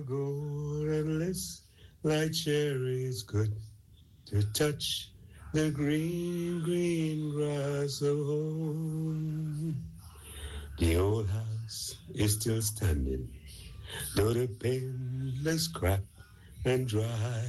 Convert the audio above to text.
Gold endless like cherries good to touch the green, green grass of home. The old house is still standing, though the paint looks cracked and dry.